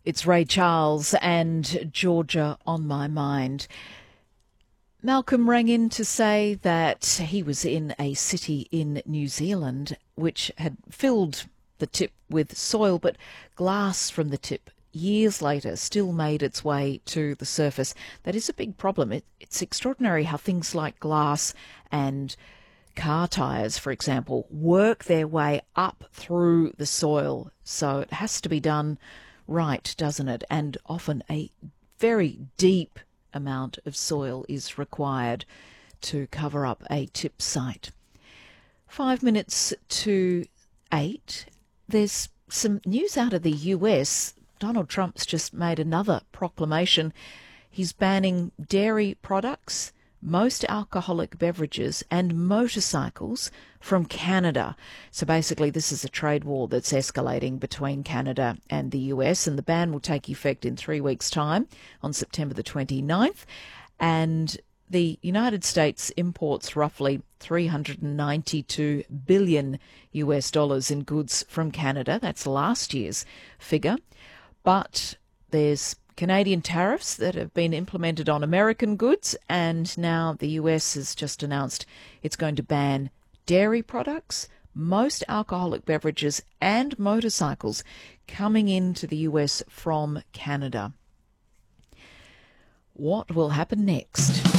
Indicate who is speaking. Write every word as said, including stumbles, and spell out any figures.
Speaker 1: It's Ray Charles and Georgia on my mind. Malcolm rang in to say that he was in a city in New Zealand which had filled the tip with soil, but glass from the tip years later still made its way to the surface. That is a big problem. It, it's extraordinary how things like glass and car tyres, for example, work their way up through the soil. So it has to be done right, doesn't it? And often a very deep amount of soil is required to cover up a tip site. Five minutes to eight. There's some news out of the U S. Donald Trump's just made another proclamation. He's banning dairy products, most alcoholic beverages and motorcycles from Canada. So basically this is a trade war that's escalating between Canada and the U S, and the ban will take effect in three weeks' time on September the twenty-ninth. And the United States imports roughly three hundred ninety-two billion U S dollars in goods from Canada. That's last year's figure. But there's Canadian tariffs that have been implemented on American goods, and now the U S has just announced it's going to ban dairy products, most alcoholic beverages and motorcycles coming into the U S from Canada. What will happen next?